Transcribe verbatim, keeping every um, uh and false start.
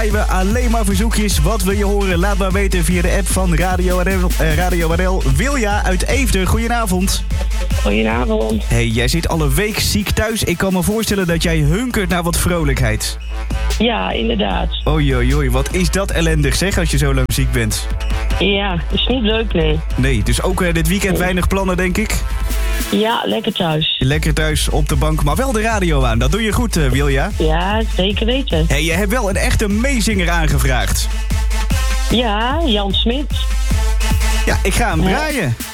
We alleen maar verzoekjes. Wat wil je horen? Laat maar weten via de app van Radio R L. Uh, Radio R L. Wilja uit Eefde, goedenavond. Goedenavond. Hey, jij zit alle week ziek thuis. Ik kan me voorstellen dat jij hunkert naar wat vrolijkheid. Ja, inderdaad. Oei, oei, oei. Wat is dat ellendig zeg als je zo lang ziek bent. Ja, is niet leuk, nee. Nee, dus ook uh, dit weekend weinig plannen, denk ik? Ja, lekker thuis. Lekker thuis op de bank, maar wel de radio aan. Dat doe je goed, uh, Wilja. Ja, zeker weten. Hey, je hebt wel een echte meezinger aangevraagd. Ja, Jan Smit. Ja, ik ga hem Ja. draaien.